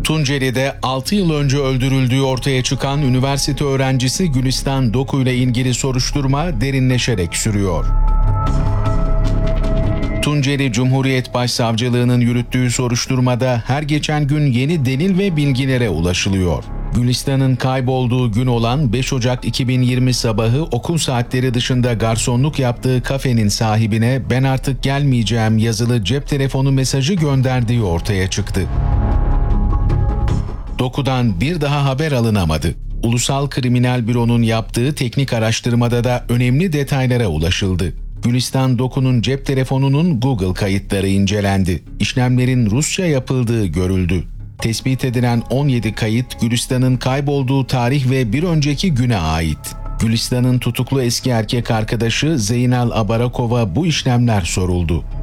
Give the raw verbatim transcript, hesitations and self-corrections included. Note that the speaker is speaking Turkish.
Tunceli'de altı yıl önce öldürüldüğü ortaya çıkan üniversite öğrencisi Gülistan Doku ile ilgili soruşturma derinleşerek sürüyor. Tunceli Cumhuriyet Başsavcılığı'nın yürüttüğü soruşturmada her geçen gün yeni delil ve bilgilere ulaşılıyor. Gülistan'ın kaybolduğu gün olan beş Ocak iki bin yirmi sabahı okul saatleri dışında garsonluk yaptığı kafenin sahibine "Ben artık gelmeyeceğim" yazılı cep telefonu mesajı gönderdiği ortaya çıktı. Doku'dan bir daha haber alınamadı. Ulusal Kriminal Büro'nun yaptığı teknik araştırmada da önemli detaylara ulaşıldı. Gülistan Doku'nun cep telefonunun Google kayıtları incelendi. İşlemlerin Rusça yapıldığı görüldü. Tespit edilen on yedi kayıt Gülistan'ın kaybolduğu tarih ve bir önceki güne ait. Gülistan'ın tutuklu eski erkek arkadaşı Zeynal Abarakova bu işlemler soruldu.